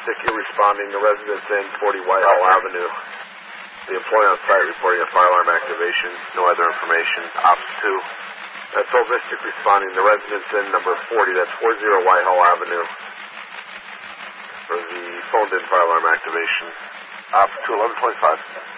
Mystic, you're responding to residents in 40 Whitehall Avenue. The employee on site reporting a fire alarm activation. No other information. Ops 2. That's Old Mystic responding to residents in number 40. That's 40 Whitehall Avenue for the phoned-in fire alarm activation. Ops 2, 1125.